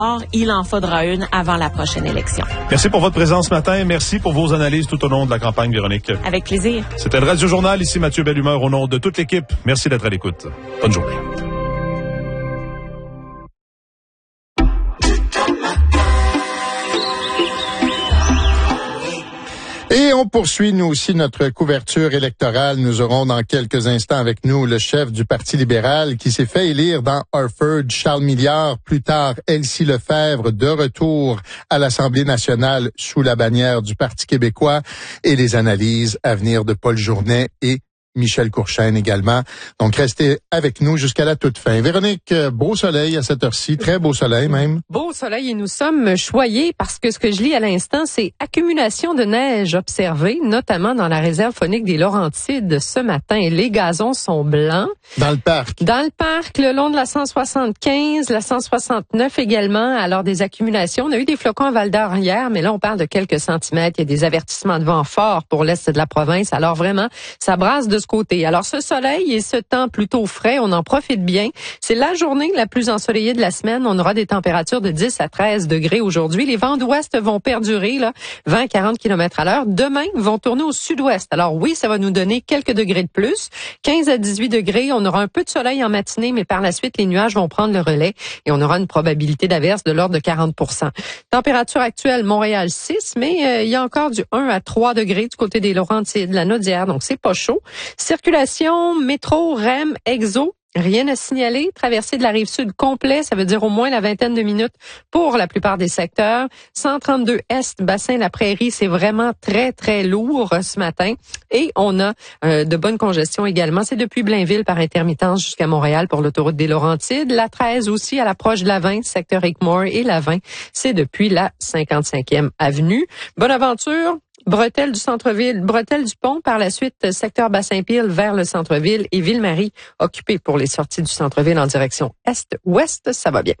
Il en faudra une avant la prochaine élection. Merci pour votre présence ce matin. Merci pour vos analyses tout au long de la campagne, Véronique. Avec plaisir. C'était le Radio Journal. Ici Mathieu Bellumeur au nom de toute l'équipe. Merci d'être à l'écoute. Bonne journée. Et on poursuit, nous aussi, notre couverture électorale. Nous aurons dans quelques instants avec nous le chef du Parti libéral qui s'est fait élire dans Harford, Charles Milliard. Plus tard, Elsie Lefebvre, de retour à l'Assemblée nationale sous la bannière du Parti québécois. Et les analyses à venir de Paul Journet et Michel Courchaine également. Donc, restez avec nous jusqu'à la toute fin. Véronique, beau soleil à cette heure-ci, très beau soleil même. Beau soleil et nous sommes choyés parce que ce que je lis à l'instant, c'est accumulation de neige observée, notamment dans la réserve faunique des Laurentides ce matin. Les gazons sont blancs. Dans le parc. Dans le parc, le long de la 175, la 169 également. Alors, des accumulations. On a eu des flocons à Val-d'Or hier, mais là, on parle de quelques centimètres. Il y a des avertissements de vent forts pour l'est de la province. Alors, vraiment, ça brasse de ce côté. Alors, ce soleil et ce temps plutôt frais, on en profite bien. C'est la journée la plus ensoleillée de la semaine. On aura des températures de 10 à 13 degrés aujourd'hui. Les vents d'ouest vont perdurer, 20-40 km/h. Demain, vont tourner au sud-ouest. Alors oui, ça va nous donner quelques degrés de plus. 15 à 18 degrés. On aura un peu de soleil en matinée, mais par la suite, les nuages vont prendre le relais et on aura une probabilité d'averse de l'ordre de 40%. Température actuelle, Montréal 6, mais il y a encore du 1 à 3 degrés du côté des Laurentides, de la Naudière, donc c'est pas chaud. Circulation, métro, REM, Exo, rien à signaler. Traversée de la Rive-Sud complet, ça veut dire au moins la vingtaine de minutes pour la plupart des secteurs. 132 Est, bassin La Prairie, c'est vraiment très, très lourd ce matin. Et on a de bonnes congestions également. C'est depuis Blainville par intermittence jusqu'à Montréal pour l'autoroute des Laurentides. La 13 aussi à l'approche de la 20, secteur Hickmore. Et la 20, c'est depuis la 55e avenue. Bonaventure. Bretelle du centre-ville, Bretelle du pont, par la suite, secteur Bassin-Pile vers le centre-ville et Ville-Marie occupée pour les sorties du centre-ville en direction est-ouest. Ça va bien.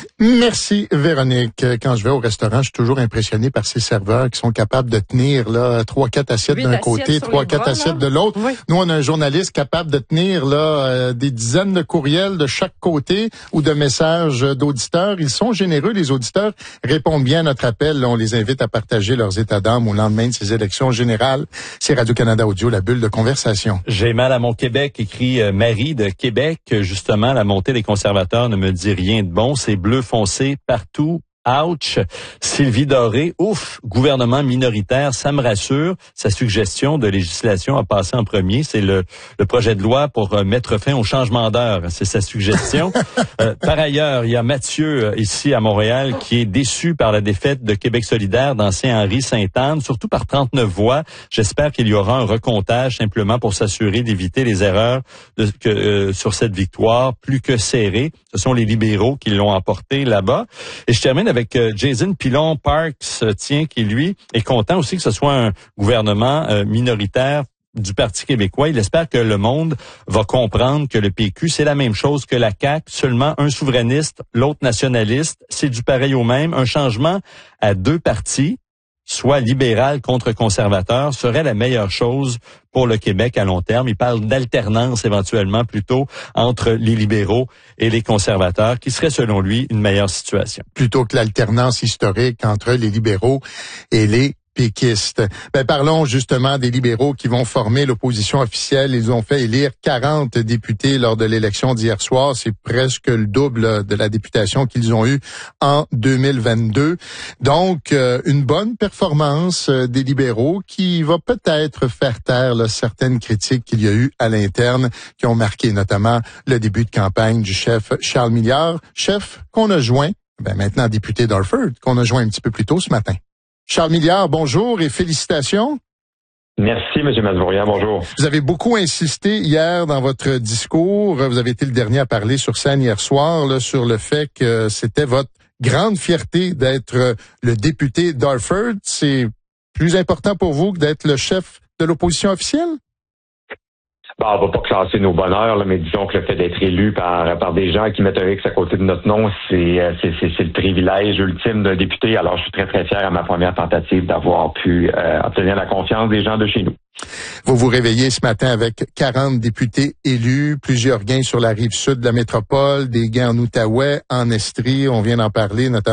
Merci, Véronique. Quand je vais au restaurant, je suis toujours impressionné par ces serveurs qui sont capables de tenir 3-4 assiettes d'un côté, 3-4 assiettes de l'autre. Oui. Nous, on a un journaliste capable de tenir des dizaines de courriels de chaque côté ou de messages d'auditeurs. Ils sont généreux, les auditeurs répondent bien à notre appel. On les invite à partager leurs états d'âme au lendemain de ces élections générales. C'est Radio-Canada Audio, la bulle de conversation. J'ai mal à mon Québec, écrit Marie de Québec. Justement, la montée des conservateurs ne me dit rien de bon. C'est bleu foncé partout. Ouch. Sylvie Doré, ouf, gouvernement minoritaire, ça me rassure. Sa suggestion de législation a passé en premier. C'est le projet de loi pour mettre fin au changement d'heure. C'est sa suggestion. Par ailleurs, il y a Mathieu, ici à Montréal, qui est déçu par la défaite de Québec solidaire dans Saint-Henri-Sainte-Anne, surtout par 39 voix. J'espère qu'il y aura un recomptage simplement pour s'assurer d'éviter les erreurs sur cette victoire plus que serrée. Ce sont les libéraux qui l'ont emporté là-bas. Et je termine avec Jason Pilon-Parks, qui lui est content aussi que ce soit un gouvernement minoritaire du Parti québécois. Il espère que le monde va comprendre que le PQ, c'est la même chose que la CAQ, seulement un souverainiste, l'autre nationaliste. C'est du pareil au même. Un changement à deux partis, soit libéral contre conservateur, serait la meilleure chose pour le Québec à long terme. Il parle d'alternance éventuellement plutôt entre les libéraux et les conservateurs, qui serait selon lui une meilleure situation. Plutôt que l'alternance historique entre les libéraux et les péquistes. Parlons justement des libéraux qui vont former l'opposition officielle. Ils ont fait élire 40 députés lors de l'élection d'hier soir. C'est presque le double de la députation qu'ils ont eue en 2022. Donc, une bonne performance des libéraux qui va peut-être faire taire certaines critiques qu'il y a eu à l'interne qui ont marqué notamment le début de campagne du chef Charles Milliard, chef qu'on a joint, maintenant député d'Harford, qu'on a joint un petit peu plus tôt ce matin. Charles Milliard, bonjour et félicitations. Merci, M. Masvourian. Bonjour. Vous avez beaucoup insisté hier dans votre discours. Vous avez été le dernier à parler sur scène hier soir sur le fait que c'était votre grande fierté d'être le député d'Harford. C'est plus important pour vous que d'être le chef de l'opposition officielle? On va pas classer nos bonheurs, mais disons que le fait d'être élu par des gens qui mettent un X à côté de notre nom, c'est le privilège ultime d'un député. Alors, je suis très, très fier à ma première tentative d'avoir pu obtenir la confiance des gens de chez nous. Vous vous réveillez ce matin avec 40 députés élus, plusieurs gains sur la rive sud de la métropole, des gains en Outaouais, en Estrie, on vient d'en parler, notamment